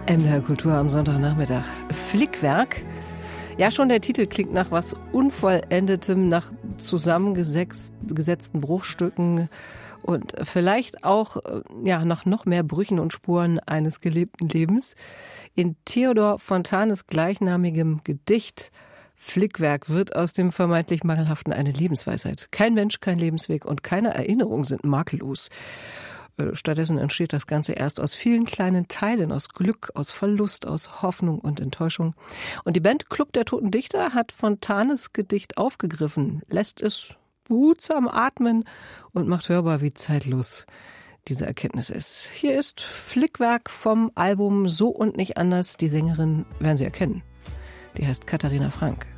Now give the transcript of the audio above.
MDR Kultur am Sonntagnachmittag. Flickwerk. Ja, schon der Titel klingt nach was Unvollendetem, nach zusammengesetzten Bruchstücken und vielleicht auch nach noch mehr Brüchen und Spuren eines gelebten Lebens. In Theodor Fontanes gleichnamigem Gedicht Flickwerk wird aus dem vermeintlich Mangelhaften eine Lebensweisheit. Kein Mensch, kein Lebensweg und keine Erinnerung sind makellos. Stattdessen entsteht das Ganze erst aus vielen kleinen Teilen, aus Glück, aus Verlust, aus Hoffnung und Enttäuschung. Und die Band Club der Toten Dichter hat Fontanes Gedicht aufgegriffen, lässt es behutsam atmen und macht hörbar, wie zeitlos diese Erkenntnis ist. Hier ist Flickwerk vom Album So und nicht anders. Die Sängerin werden Sie erkennen. Die heißt Katharina Frank.